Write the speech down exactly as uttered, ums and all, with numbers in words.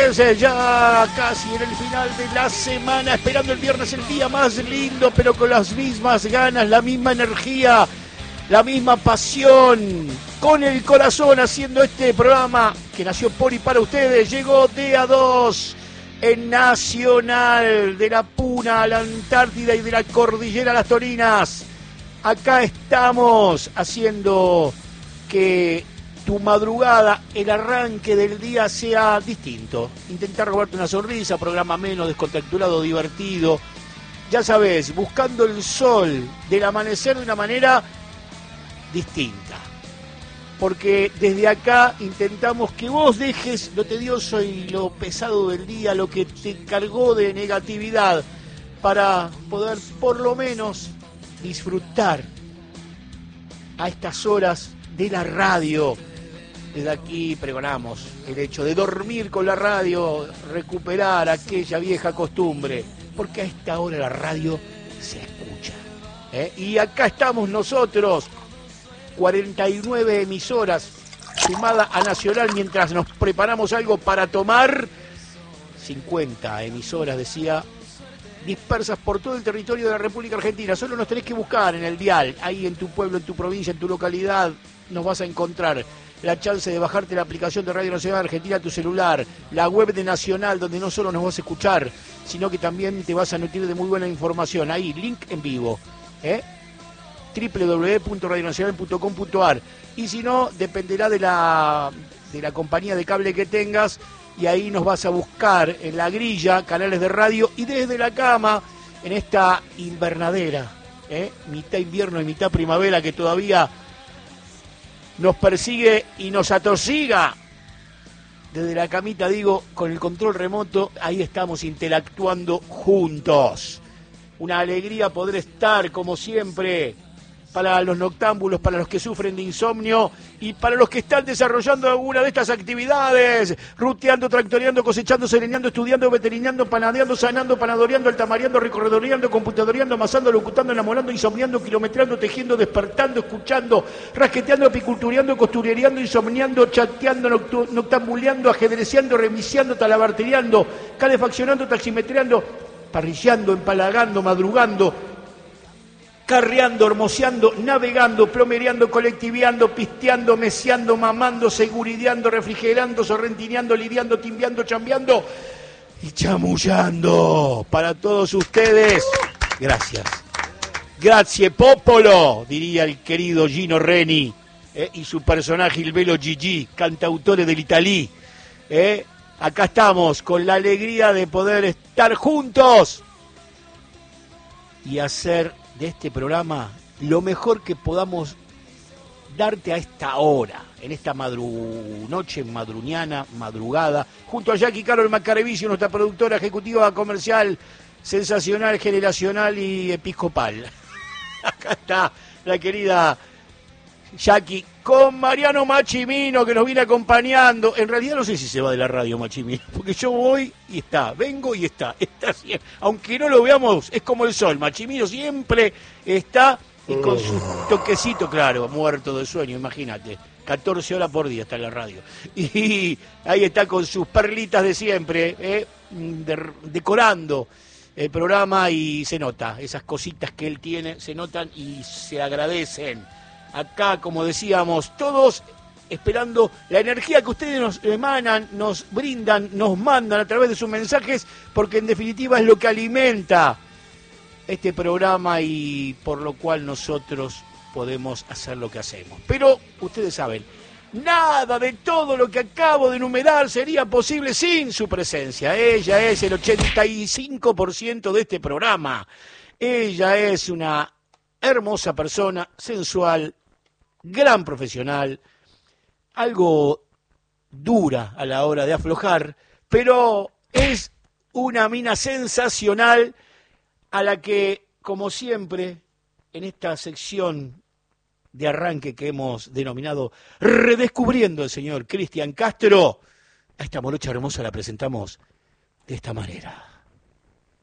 señores, ya casi en el final de la semana, esperando el viernes, el día más lindo, pero con las mismas ganas, la misma energía, la misma pasión, con el corazón haciendo este programa que nació por y para ustedes. Llegó D A dos en Nacional, de la Puna a la Antártida y de la Cordillera a las Tolinas. Acá estamos haciendo que tu madrugada, el arranque del día sea distinto. Intentar robarte una sonrisa, programa menos descontracturado, divertido. Ya sabes, buscando el sol del amanecer de una manera distinta. Porque desde acá intentamos que vos dejes lo tedioso y lo pesado del día, lo que te cargó de negatividad, para poder por lo menos disfrutar a estas horas de la radio. Desde aquí pregonamos el hecho de dormir con la radio, recuperar aquella vieja costumbre, porque a esta hora la radio se escucha, ¿eh? Y acá estamos nosotros, cuarenta y nueve emisoras, sumada a Nacional, mientras nos preparamos algo para tomar. cincuenta emisoras, decía, dispersas por todo el territorio de la República Argentina. Solo nos tenés que buscar en el dial, ahí en tu pueblo, en tu provincia, en tu localidad, nos vas a encontrar. La chance de bajarte la aplicación de Radio Nacional Argentina a tu celular, la web de Nacional, donde no solo nos vas a escuchar, sino que también te vas a nutrir de muy buena información. Ahí, link en vivo, ¿eh? doble u doble u doble u punto radio nacional punto com punto a r. Y si no, dependerá de la, de la compañía de cable que tengas, y ahí nos vas a buscar en la grilla, canales de radio, y desde la cama, en esta invernadera, ¿eh? mitad invierno y mitad primavera, que todavía nos persigue y nos atosiga. Desde la camita, digo, con el control remoto, ahí estamos interactuando juntos. Una alegría poder estar, como siempre, para los noctámbulos, para los que sufren de insomnio y para los que están desarrollando alguna de estas actividades, ruteando, tractoreando, cosechando, sereñando, estudiando, veterinando, panadeando, sanando, panadoreando, altamareando, recorredoreando, computadoreando, amasando, locutando, enamorando, insomniando, kilometreando, tejiendo, despertando, escuchando, rasqueteando, apicultureando, costurereando, insomniando, chateando, noctu- noctambuleando, ajedreceando, remisiando, talabartereando, calefaccionando, taximetreando, parrillando, empalagando, madrugando, carreando, hermoseando, navegando, plomereando, colectiveando, pisteando, meseando, mamando, segurideando, refrigerando, sorrentineando, lidiando, timbiando, chambeando y chamullando. Para todos ustedes, gracias. Grazie popolo, diría el querido Gino Reni, eh, y su personaje il velo Gigi, cantautore dell'Italie. Eh. Acá estamos con la alegría de poder estar juntos y hacer de este programa lo mejor que podamos darte a esta hora, en esta madru... noche madruñana, madrugada, junto a Jackie Carol Macarevicio, nuestra productora ejecutiva comercial, sensacional, generacional y episcopal. Acá está la querida Jackie, con Mariano Machimino, que nos viene acompañando. En realidad no sé si se va de la radio Machimino, porque yo voy y está, vengo y está, está siempre. Aunque no lo veamos, es como el sol. Machimino siempre está, y con su toquecito, claro, muerto de sueño, imagínate. catorce horas por día está en la radio. Y ahí está con sus perlitas de siempre, eh, de, decorando el programa, y se nota, esas cositas que él tiene, se notan y se agradecen. Acá, como decíamos, todos esperando la energía que ustedes nos emanan, nos brindan, nos mandan a través de sus mensajes, porque en definitiva es lo que alimenta este programa y por lo cual nosotros podemos hacer lo que hacemos. Pero ustedes saben, nada de todo lo que acabo de enumerar sería posible sin su presencia. Ella es el ochenta y cinco por ciento de este programa. Ella es una hermosa persona, sensual, gran profesional, algo dura a la hora de aflojar, pero es una mina sensacional a la que, como siempre, en esta sección de arranque que hemos denominado Redescubriendo el señor Cristian Castro, a esta morocha hermosa la presentamos de esta manera.